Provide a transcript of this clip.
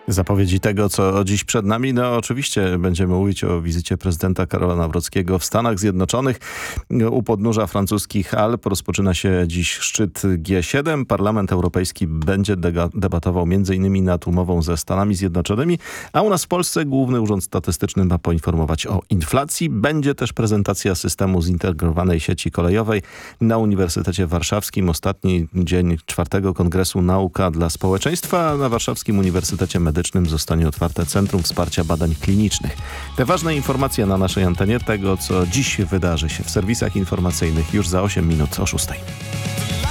Zapowiedzi tego, co dziś przed nami. No oczywiście będziemy mówić o wizycie prezydenta Karola Nawrockiego w Stanach Zjednoczonych. U podnóża francuskich Alp rozpoczyna się dziś szczyt G7. Parlament Europejski będzie debatował m.in. nad umową ze Stanami Zjednoczonymi, a u nas w Polsce Główny Urząd Statystyczny ma poinformować o inflacji. Będzie też prezentacja systemu zintegrowanej sieci kolejowej na Uniwersytecie Warszawskim. Ostatni dzień 4. Kongresu Nauka dla Społeczeństwa. Na Warszawskim Uniwersytecie Medycznym zostanie otwarte Centrum Wsparcia Badań Klinicznych. Te ważne informacje na naszej antenie tego, co dziś wydarzy się w serwisach informacyjnych już za 8 minut o 6.